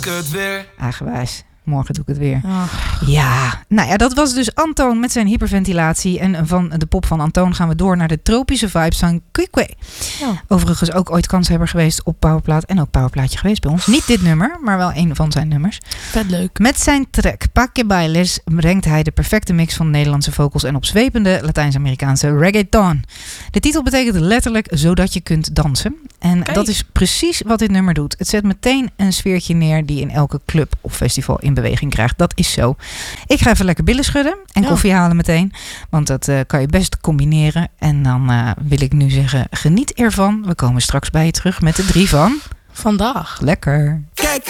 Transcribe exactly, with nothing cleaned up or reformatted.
Het weer. Eigenwijs. Morgen doe ik het weer. Ach. Ja, nou ja, dat was dus Antoon met zijn hyperventilatie. En van de pop van Antoon gaan we door naar de tropische vibes van Quickway. Ja. Overigens ook ooit kanshebber geweest op Powerplaat. En ook Powerplaatje geweest bij ons. Niet dit nummer, maar wel een van zijn nummers. Vet leuk. Met zijn track Pa' Que Bailes brengt hij de perfecte mix van Nederlandse vocals en opzwepende Latijns-Amerikaanse reggaeton. De titel betekent letterlijk zodat je kunt dansen. En Kijk. dat is precies wat dit nummer doet. Het zet meteen een sfeertje neer die in elke club of festival in beweging krijgt. Dat is zo. Ik ga even lekker billen schudden en Ja. koffie halen meteen. Want dat uh, kan je best combineren. En dan uh, wil ik nu zeggen, geniet ervan. We komen straks bij je terug met de drie van... Vandaag. Lekker. Kijk